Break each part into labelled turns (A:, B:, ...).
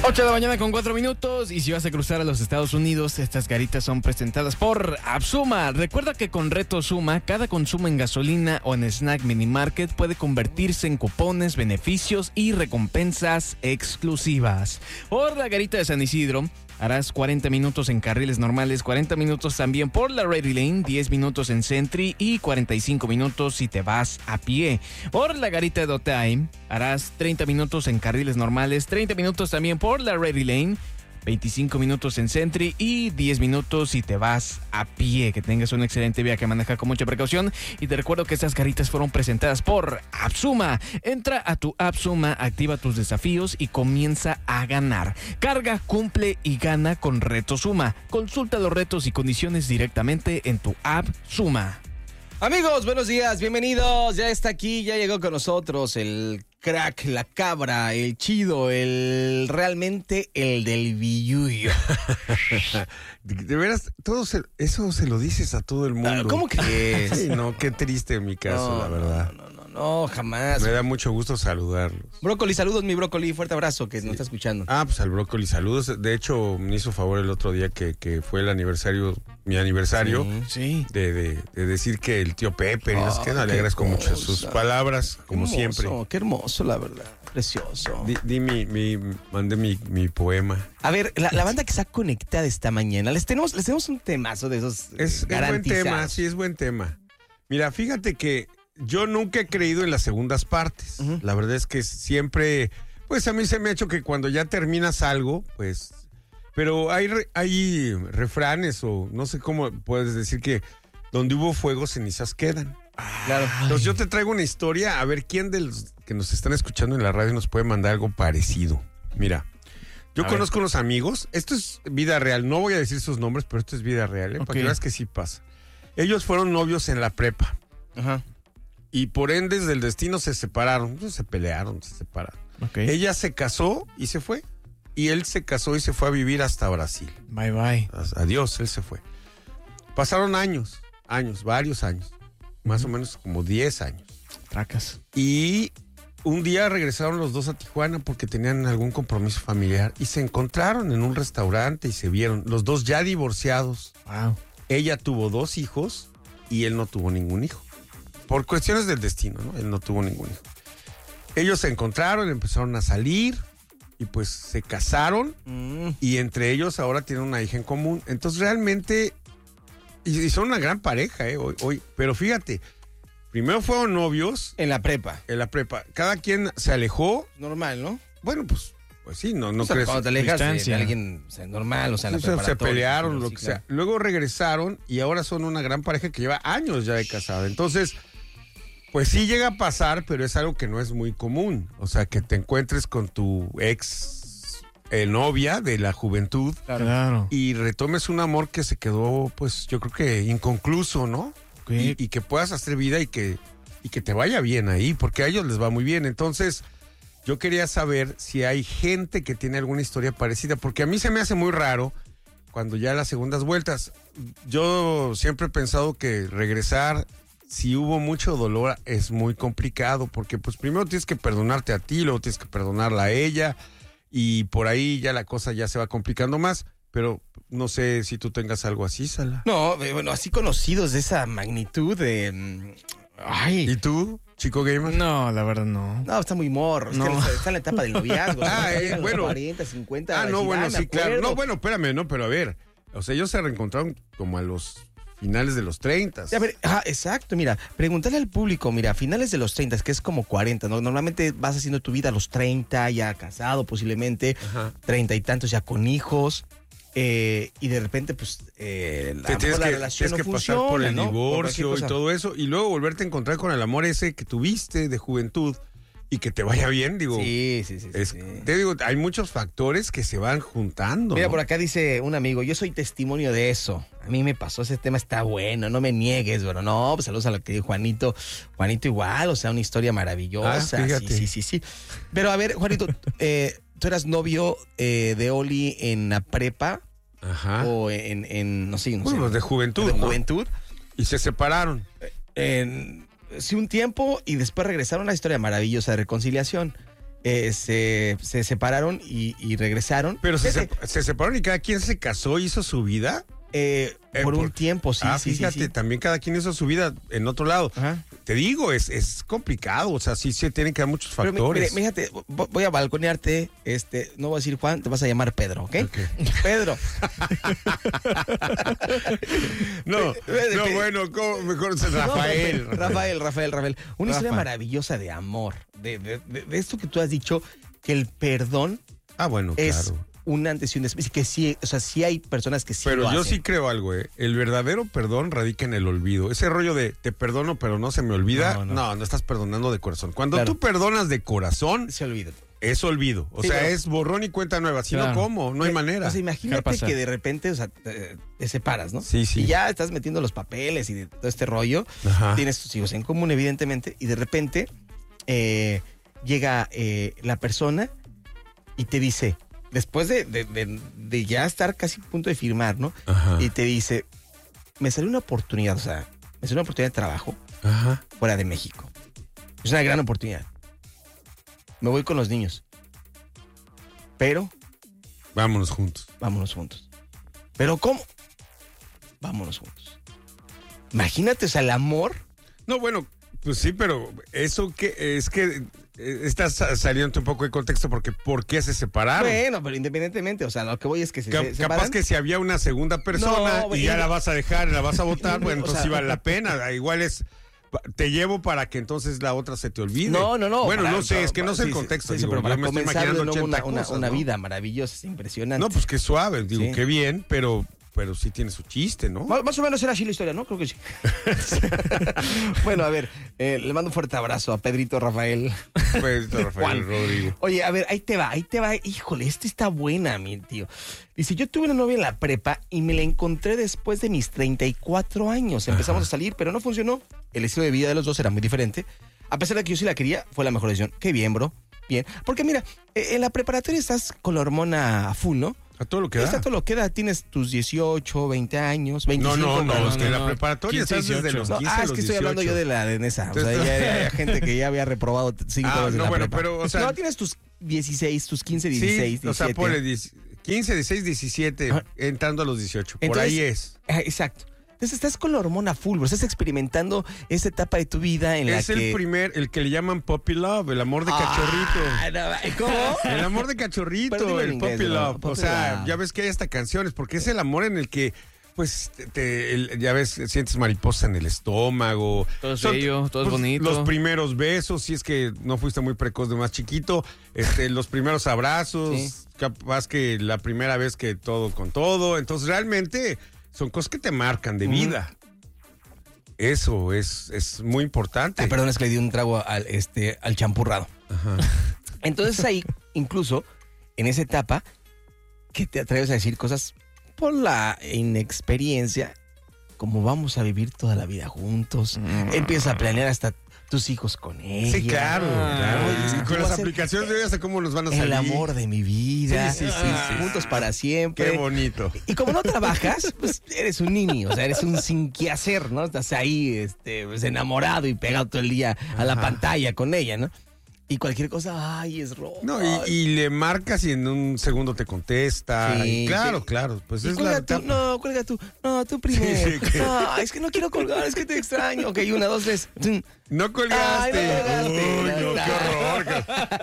A: 8 de la mañana con 4 minutos. Y si vas a cruzar a los Estados Unidos, estas garitas son presentadas por Absuma. Recuerda que con Reto Suma, cada consumo en gasolina o en Snack Mini Market puede convertirse en cupones, beneficios y recompensas exclusivas. Por la garita de San Isidro, harás 40 minutos en carriles normales, 40 minutos también por la Ready Lane, 10 minutos en Sentry y 45 minutos si te vas a pie. Por la garita de Otay, harás 30 minutos en carriles normales, 30 minutos también por la Ready Lane, 25 minutos en Sentry y 10 minutos si te vas a pie. Que tengas un excelente viaje, maneja con mucha precaución. Y te recuerdo que estas garitas fueron presentadas por Absuma. Entra a tu Absuma, activa tus desafíos y comienza a ganar. Carga, cumple y gana con Reto Suma. Consulta los retos y condiciones directamente en tu app Suma.
B: Amigos, buenos días, bienvenidos. Ya está aquí, ya llegó con nosotros el crack, la cabra, el chido, realmente el del billuyo.
C: De veras, eso se lo dices a todo el mundo.
B: ¿Cómo crees?
C: Sí, no, qué triste en mi caso, la verdad.
B: No, jamás.
C: Me da mucho gusto saludarlos.
B: Brócoli, saludos, mi brócoli, fuerte abrazo, que nos está escuchando.
C: Pues al brócoli, saludos. De hecho, me hizo favor el otro día que fue el aniversario, mi aniversario,
A: Sí.
C: de decir que el tío Pepe, no sé qué, le agradezco mucho sus palabras, como siempre.
B: Qué hermoso, la verdad, precioso.
C: Mandé mi poema.
B: A ver, la banda que está conectada esta mañana, les tenemos un temazo de esos
C: Es buen tema, sí, es buen tema. Mira, fíjate que yo nunca he creído en las segundas partes. Uh-huh. La verdad es que siempre, pues a mí se me ha hecho que cuando ya terminas algo, pues, pero hay refranes o no sé cómo puedes decir que donde hubo fuego, cenizas quedan.
B: Claro.
C: Entonces yo te traigo una historia, a ver quién de los que nos están escuchando en la radio nos puede mandar algo parecido. Mira, yo conozco unos amigos, esto es vida real, no voy a decir sus nombres, pero esto es vida real, para que veas que sí pasa. Ellos fueron novios en la prepa.
B: Ajá.
C: Y por endes del destino se separaron, se pelearon, se separaron.
A: Okay.
C: Ella se casó y se fue. Y él se casó y se fue a vivir hasta Brasil.
A: Bye, bye.
C: Adiós, él se fue. Pasaron años, varios años. Más o menos como 10 años.
A: Tracas.
C: Y un día regresaron los dos a Tijuana porque tenían algún compromiso familiar. Y se encontraron en un restaurante y se vieron. Los dos ya divorciados.
A: Wow.
C: Ella tuvo 2 hijos y él no tuvo ningún hijo. Por cuestiones del destino, ¿no? Él no tuvo ningún hijo. Ellos se encontraron, empezaron a salir y pues se casaron y entre ellos ahora tienen una hija en común. Entonces realmente, y son una gran pareja, hoy. Pero fíjate, primero fueron novios.
B: En la prepa.
C: Cada quien se alejó.
B: Normal, ¿no?
C: Bueno, pues sí, no crees.
B: Cuando te alejas de alguien normal, o sea, en la preparatoria.
C: Se pelearon, lo que
B: claro.
C: sea. Luego regresaron y ahora son una gran pareja que lleva años ya de casada. Entonces, pues sí llega a pasar, pero es algo que no es muy común. O sea, que te encuentres con tu ex novia de la juventud.
A: Claro.
C: Y retomes un amor que se quedó, pues yo creo que inconcluso, ¿no?
A: Okay.
C: Y que puedas hacer vida y que te vaya bien ahí, porque a ellos les va muy bien. Entonces, yo quería saber si hay gente que tiene alguna historia parecida, porque a mí se me hace muy raro cuando ya las segundas vueltas. Yo siempre he pensado que regresar, si hubo mucho dolor, es muy complicado, porque pues primero tienes que perdonarte a ti, luego tienes que perdonarla a ella, y por ahí ya la cosa ya se va complicando más, pero no sé si tú tengas algo así, Sala.
B: No, bueno, así conocidos de esa magnitud de... Ay.
C: ¿Y tú, chico gamer?
A: No, la verdad no.
B: No, está muy morro,
A: No.
B: Está en la etapa del noviazgo.
C: Bueno.
B: 40, 50.
C: No, bueno, sí, claro.
B: Acuerdo.
C: No, bueno, espérame, no, pero a ver, o sea, ellos se reencontraron como a los finales de los 30.
B: A ver, exacto, mira, preguntarle al público, mira, finales de los 30, que es como 40, ¿no? Normalmente vas haciendo tu vida a los 30, ya casado posiblemente, 30 y tantos ya con hijos, y de repente, pues,
C: la relación
B: no
C: que
B: funciona,
C: pasar por el
B: ¿no?
C: divorcio
B: Por
C: y todo eso, y luego volverte a encontrar con el amor ese que tuviste de juventud y que te vaya bien, digo.
B: Sí.
C: Te digo, hay muchos factores que se van juntando.
B: Mira,
C: ¿no?
B: por acá dice un amigo, yo soy testimonio de eso. A mí me pasó, ese tema está bueno, no me niegues, bro. No, pues saludos a lo que dijo Juanito. Juanito igual, o sea, una historia maravillosa.
C: Fíjate.
B: Sí. Pero a ver, Juanito, ¿tú eras novio de Oli en la prepa?
C: Ajá.
B: O en no sé.
C: Bueno, de juventud.
B: De
C: ¿no?
B: juventud.
C: Y se separaron.
B: Sí, un tiempo y después regresaron a la historia maravillosa de reconciliación. se separaron y regresaron.
C: Pero se separaron y cada quien se casó, hizo su vida.
B: Por un tiempo, sí.
C: Fíjate,
B: sí.
C: también cada quien hizo su vida en otro lado.
B: Ajá.
C: Te digo, es complicado, o sea, sí se tienen que dar muchos
B: Pero
C: factores.
B: fíjate, voy a balconearte, no voy a decir Juan, te vas a llamar Pedro, ¿ok? Pedro.
C: No, bueno, ¿cómo? Mejor es Rafael.
B: Rafael. Una historia maravillosa de amor, de esto que tú has dicho, que el perdón
C: Bueno,
B: es
C: claro.
B: un antes y un después, y que sí, o sea, sí hay personas que sí
C: Pero
B: lo
C: yo
B: hacen.
C: sí creo algo, El verdadero perdón radica en el olvido. Ese rollo de te perdono, pero no se me olvida. No estás perdonando de corazón. Cuando tú perdonas de corazón,
B: Se olvida.
C: es olvido. O sea, es borrón y cuenta nueva. Si no, ¿cómo? No hay manera.
B: O sea, imagínate que de repente, o sea, te separas, ¿no?
C: Sí.
B: Y ya estás metiendo los papeles y de todo este rollo.
C: Ajá.
B: Tienes tus hijos en común, evidentemente, y de repente llega la persona y te dice, después de ya estar casi a punto de firmar, ¿no?
C: Ajá.
B: Y te dice, me salió una oportunidad, o sea, me salió una oportunidad de trabajo
C: Ajá.
B: fuera de México. Es una gran oportunidad. Me voy con los niños. Pero
C: Vámonos juntos.
B: vámonos juntos. ¿Pero cómo? Vámonos juntos. Imagínate, o sea, el amor.
C: No, bueno, pues sí, pero eso que es que estás saliendo un poco de contexto porque ¿por qué se separaron?
B: Bueno, pero independientemente, o sea, lo que voy es que se
C: Capaz
B: separan.
C: que si había una segunda persona
B: No,
C: y ya
B: y-
C: la vas a dejar, la vas a votar, bueno,
B: O
C: entonces
B: sea,
C: sí vale la pena. Igual te llevo para que entonces la otra se te olvide.
B: No.
C: Bueno,
B: para-
C: no sé, es que no sé el
B: sí,
C: contexto.
B: sí,
C: digo,
B: pero
C: yo
B: para
C: me estoy
B: comenzar de
C: imaginando
B: nuevo
C: 80
B: una
C: cosas, ¿no?
B: vida maravillosa, es impresionante.
C: No, pues qué suave, digo,
B: Sí.
C: qué bien, pero sí tiene su chiste, ¿no?
B: Más o menos era así la historia, ¿no? Creo que sí. Bueno, a ver, le mando un fuerte abrazo a Pedrito Rafael.
C: Pues, Rafael
B: Juan.
C: Rodrigo.
B: Oye, a ver, ahí te va. Híjole, esta está buena, mi tío. Dice, yo tuve una novia en la prepa y me la encontré después de mis 34 años. Empezamos a salir, pero no funcionó. El estilo de vida de los dos era muy diferente. A pesar de que yo sí la quería, fue la mejor decisión. Qué bien, bro. Bien. Porque mira, en la preparatoria estás con la hormona a full, ¿no?
C: A todo lo que da.
B: Está todo lo que da. Tienes tus 18, 20 años, 25.
C: No, es que en la
A: no.
C: preparatoria
A: 15,
C: estás desde
A: 18.
C: los
B: No,
C: 15 a
B: es
C: los
B: que estoy hablando
C: 18.
B: yo de la de Nesa. O sea, ya hay gente que ya había reprobado 5 veces
C: no,
B: la
C: bueno,
B: prepa.
C: pero, o sea-
B: No, tienes tus 16, tus 15, 16,
C: Sí,
B: 17.
C: o sea, ponle 15, 16, 17,
B: Ajá.
C: entrando a los 18. Por
B: Entonces-
C: ahí es.
B: Exacto. Entonces estás con la hormona full, bro. Estás experimentando esa etapa de tu vida en la
C: Es
B: que...
C: el que le llaman puppy love, el amor de cachorrito.
B: ¿Cómo?
C: El amor de cachorrito,
B: Pero dilo en
C: el
B: inglés,
C: puppy
B: ¿no?
C: love. O
B: Puppy
C: sea,
B: love.
C: ya ves que hay hasta canciones, porque es el amor en el que, pues, ya ves, sientes mariposa en el estómago.
A: Todo es bello, todo es bonito.
C: Los primeros besos, si es que no fuiste muy precoz de más chiquito, los primeros abrazos,
B: Sí.
C: capaz que la primera vez que todo con todo. Entonces, realmente son cosas que te marcan de vida. Eso es muy importante.
B: Ay, perdón, es que le di un trago al champurrado.
C: Ajá.
B: Entonces ahí, incluso, en esa etapa, que te atreves a decir cosas por la inexperiencia, como vamos a vivir toda la vida juntos. Empiezas a planear hasta tus hijos con ella.
C: Sí, claro.
B: Oye, es que tú
C: Con
B: vas
C: las
B: a ser
C: aplicaciones de hoy hasta cómo nos van a salir.
B: el amor de mi vida.
C: Sí,
B: Juntos para siempre.
C: Qué bonito.
B: Y como no trabajas, pues eres un niño, o sea, eres un sin qué hacer, ¿no? Estás ahí, pues, enamorado y pegado todo el día a la pantalla con ella, ¿no? Y cualquier cosa, ay, es rojo.
C: No, y le marcas y en un segundo te contesta.
B: Sí,
C: Y claro,
B: sí.
C: claro. Pues
B: Y
C: es
B: cuelga
C: la
B: tú,
C: etapa.
B: no, cuelga tú. No, tú primero.
C: Sí, que-
B: No, es que no quiero colgar, es que te extraño. Ok, 1, 2, 3.
C: No colgaste.
B: Ay, no colgaste.
C: Uy, no, qué horror.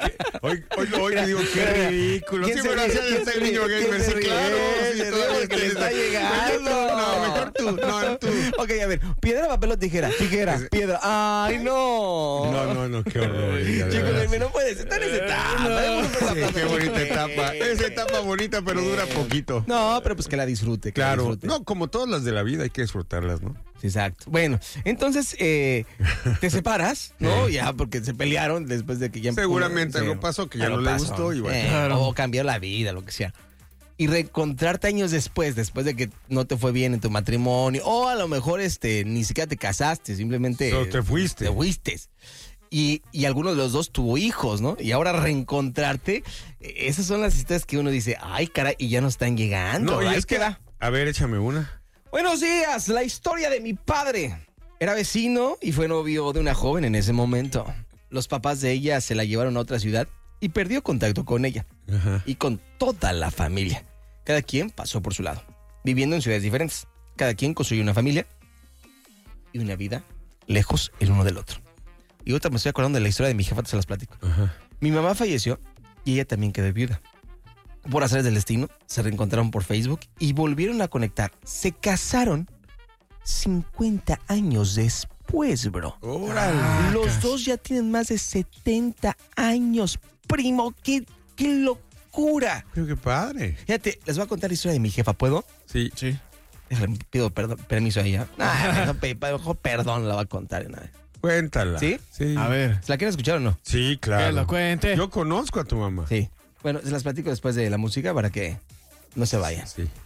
C: Hoy te digo, qué ridículo.
B: ¿Quién
C: Sí,
B: se
C: bueno,
B: ríe?
C: así
B: ¿Quién
C: está
B: se
C: el niño
B: ríe?
C: gamer,
B: ¿Quién
C: sí,
B: se ríe?
C: claro. Sí,
B: Se ríe
C: todavía
B: porque le está
C: Mejor
B: llegando.
C: tú, no, mejor tú. No, tú.
B: Ok, a ver, piedra, papel o tijera. Tijera, piedra. Ay, no.
C: No, qué horror. ya, de
B: Chicos,
C: verdad.
B: no puedes estar en esa etapa.
C: Sí, qué bonita etapa. Esa etapa bonita, pero dura poquito.
B: No, pero pues que la disfrute. que la
C: Claro.
B: disfrute.
C: No, como todas las de la vida hay que disfrutarlas, ¿no?
B: Sí, exacto. Bueno, entonces te separas, ¿no? Ya, porque se pelearon después de que ya...
C: Seguramente
B: Sí,
C: algo pasó que ya
B: algo
C: no le
B: pasó.
C: gustó y bueno.
A: Claro.
B: O cambió la vida, lo que sea. Y reencontrarte años después de que no te fue bien en tu matrimonio, o a lo mejor ni siquiera te casaste, simplemente...
C: Solo te fuiste.
B: Te fuiste. Y alguno de los dos tuvo hijos, ¿no? Y ahora reencontrarte, esas son las historias que uno dice, ay, caray, y ya no están llegando.
C: No, y
B: Ahí
C: es que
B: queda.
C: A ver, échame una.
B: Buenos días, la historia de mi padre. Era vecino y fue novio de una joven en ese momento. Los papás de ella se la llevaron a otra ciudad y perdió contacto con ella
C: Ajá.
B: y con toda la familia. Cada quien pasó por su lado, viviendo en ciudades diferentes. Cada quien construyó una familia y una vida lejos el uno del otro. Y ahorita me estoy acordando de la historia de mi jefa, te se las platico.
C: Ajá.
B: Mi mamá falleció y ella también quedó viuda. Por azares del destino, se reencontraron por Facebook y volvieron a conectar. Se casaron 50 años después, bro.
C: Órale.
B: Los dos ya tienen más de 70 años, primo. ¡Qué locura!
C: Pero qué padre.
B: Fíjate, les voy a contar la historia de mi jefa, ¿puedo?
C: Sí.
A: Sí.
B: Déjale, pido permiso a ella. Mejor perdón la va a contar una vez.
C: Cuéntala.
B: ¿Sí?
C: Sí.
A: A ver.
B: ¿Se la quieren escuchar o no?
C: Sí, claro.
A: Que lo cuente.
C: Yo conozco a tu mamá.
B: Sí. Bueno, se las platico después de la música para que no se vayan.
C: Sí.